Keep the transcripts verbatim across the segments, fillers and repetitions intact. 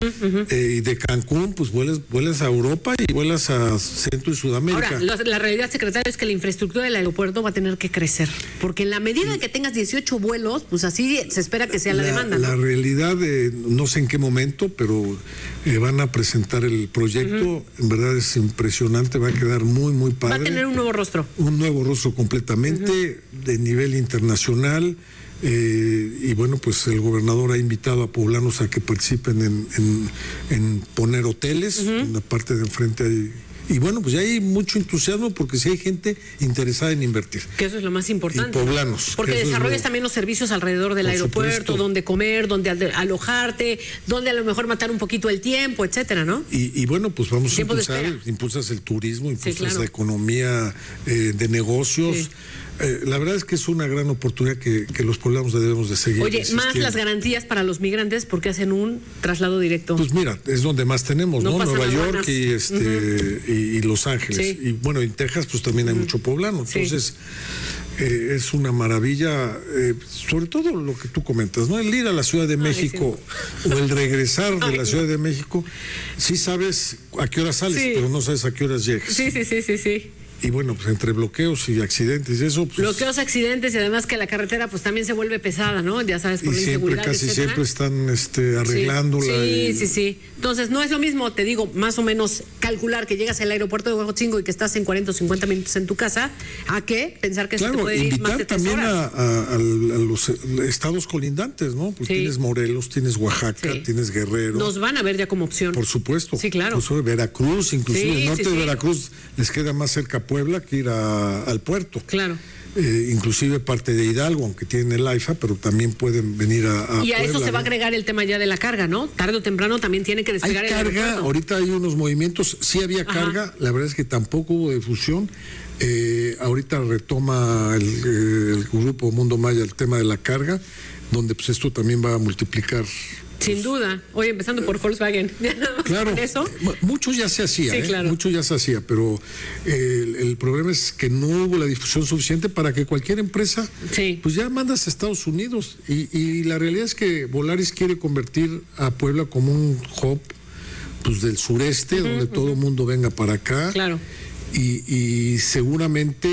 Uh-huh. Eh, y de Cancún, pues vuelas, vuelas a Europa y vuelas a Centro y Sudamérica. Ahora, la, la realidad, secretario, es que la infraestructura del aeropuerto va a tener que crecer, porque en la medida que tengas dieciocho vuelos, pues así se espera que sea la, la demanda, ¿no? La realidad, eh, no sé en qué momento, pero eh, van a presentar el proyecto, uh-huh. En verdad es impresionante, va a quedar muy, muy padre. Va a tener un nuevo rostro. Un nuevo rostro completamente, uh-huh. De nivel internacional. Eh, y bueno, pues el gobernador ha invitado a poblanos a que participen en, en, en poner hoteles, uh-huh. En la parte de enfrente hay, y bueno, pues ya hay mucho entusiasmo porque sí hay gente interesada en invertir. Que eso es lo más importante. Y poblanos. Porque desarrollas lo... también los servicios alrededor del aeropuerto, supuesto. Donde comer, donde alojarte, donde a lo mejor matar un poquito el tiempo, etcétera, ¿no? Y, y bueno, pues vamos a impulsar, impulsas el turismo, impulsas sí, claro. La economía eh, de negocios. Sí. Eh, la verdad es que es una gran oportunidad que, que los poblanos debemos de seguir. Oye, más las garantías para los migrantes porque hacen un traslado directo. Pues mira, es donde más tenemos, ¿no? ¿no? Nueva York y este uh-huh. y, y Los Ángeles. Sí. Y bueno, en Texas pues también hay uh-huh. mucho poblano. Entonces, sí. eh, es una maravilla, eh, sobre todo lo que tú comentas, ¿no? El ir a la Ciudad de México Ay, sí. o el regresar de Ay, la Ciudad no. de México, sí sabes a qué hora sales, sí. pero no sabes a qué horas llegas. Sí, sí, sí, sí, sí. Y bueno, pues entre bloqueos y accidentes y eso... Pues, bloqueos, accidentes y además que la carretera pues también se vuelve pesada, ¿no? Ya sabes, por y la siempre, inseguridad, casi etcétera. siempre están este, arreglándola. Sí, y... sí, sí. Entonces, no es lo mismo, te digo, más o menos calcular que llegas al aeropuerto de Huejotzingo y que estás en cuarenta o cincuenta minutos en tu casa, a que pensar que claro, se te puede ir más de tres también horas. A, a, a los estados colindantes, ¿no? Pues sí. Tienes Morelos, tienes Oaxaca, sí. Tienes Guerrero. Nos van a ver ya como opción. Por supuesto. Sí, claro. Incluso Veracruz, inclusive sí, el norte sí, de sí. Veracruz les queda más cerca Puebla que ir a, al puerto. Claro. Eh, inclusive parte de Hidalgo, aunque tienen el AIFA, pero también pueden venir a, a y a Puebla, eso se ¿no? va a agregar el tema ya de la carga, ¿no? Tarde o temprano también tiene que despegar hay el carga, aeropuerto. Ahorita hay unos movimientos, sí había Ajá. carga, la verdad es que tampoco hubo difusión. Eh, ahorita retoma el, el grupo Mundo Maya el tema de la carga, donde pues esto también va a multiplicar. Sin pues, duda. Hoy empezando por Volkswagen. Claro, eso. mucho ya se hacía, sí, ¿eh? claro. mucho ya se hacía, pero eh, el, el problema es que no hubo la difusión suficiente para que cualquier empresa, sí. pues ya mandas a Estados Unidos. Y, y la realidad es que Volaris quiere convertir a Puebla como un hub pues del sureste, uh-huh, donde uh-huh. todo el mundo venga para acá. Claro. Y, y seguramente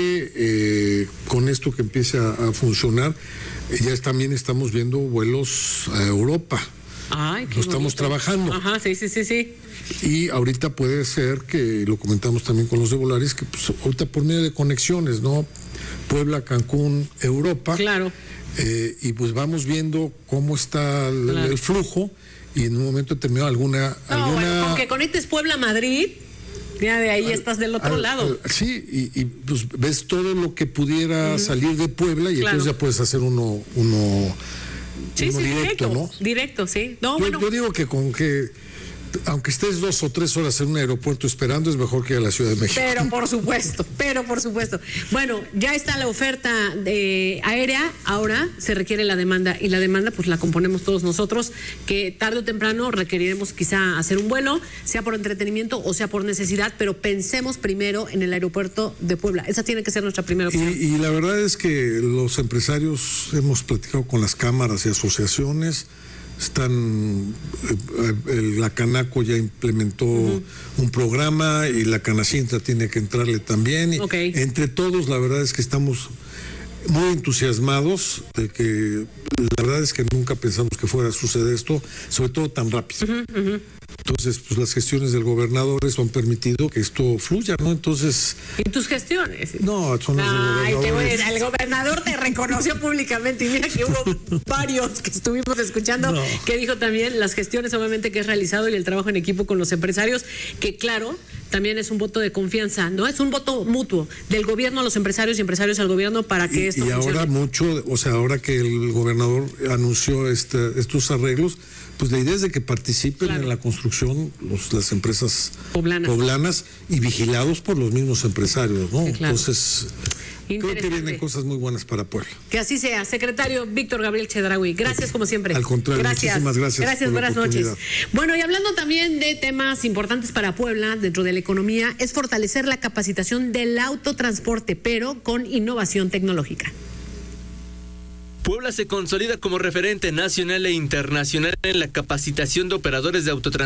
eh, con esto que empiece a, a funcionar, eh, ya es, también estamos viendo vuelos a Europa. Ay, qué lo estamos bonito. trabajando. Ajá, sí, sí, sí, sí. Y ahorita puede ser que, lo comentamos también con los de Volaris, que pues, ahorita por medio de conexiones, ¿no? Puebla, Cancún, Europa. Claro. Eh, y pues vamos viendo cómo está el, claro. el flujo y en un momento determinado alguna... No, alguna... bueno, con que conectes Puebla a Madrid... Ya de ahí al, estás del otro al, lado. Al, sí, y, y pues ves todo lo que pudiera uh-huh. salir de Puebla y claro. entonces ya puedes hacer uno, uno, sí, uno sí, directo, directo, ¿no? Directo, sí. No, yo, bueno. yo digo que con que aunque estés dos o tres horas en un aeropuerto esperando, es mejor que ir a la Ciudad de México. Pero por supuesto, pero por supuesto. Bueno, ya está la oferta de aérea, ahora se requiere la demanda, y la demanda pues la componemos todos nosotros, que tarde o temprano requeriremos quizá hacer un vuelo, sea por entretenimiento o sea por necesidad, pero pensemos primero en el aeropuerto de Puebla. Esa tiene que ser nuestra primera opción. Y, y la verdad es que los empresarios hemos platicado con las cámaras y asociaciones. Están, eh, la Canaco ya implementó uh-huh. un programa y la Canacintra tiene que entrarle también. Y okay. entre todos, la verdad es que estamos muy entusiasmados de que la verdad es que nunca pensamos que fuera a suceder esto, sobre todo tan rápido. Uh-huh, uh-huh. Entonces, pues las gestiones del gobernador eso han permitido que esto fluya, ¿no? Entonces... ¿Y tus gestiones? No, son las Ay, te voy a decir, el gobernador te reconoció públicamente y mira que hubo varios que estuvimos escuchando no. que dijo también las gestiones obviamente que es realizado y el trabajo en equipo con los empresarios, que claro, también es un voto de confianza, ¿no? Es un voto mutuo del gobierno a los empresarios y empresarios al gobierno para que y, esto y funcione. Y ahora mucho, o sea, ahora que el gobernador anunció este, estos arreglos, pues la idea es de que participen claro. en la construcción los, las empresas poblanas. poblanas y vigilados por los mismos empresarios, ¿no? Sí, claro. Entonces, creo que vienen cosas muy buenas para Puebla. Que así sea. Secretario Víctor Gabriel Chedraui, gracias como siempre. Al contrario, gracias. muchísimas gracias. Gracias, buenas noches. Bueno, y hablando también de temas importantes para Puebla dentro de la economía, es fortalecer la capacitación del autotransporte, pero con innovación tecnológica. Puebla se consolida como referente nacional e internacional en la capacitación de operadores de autotransporte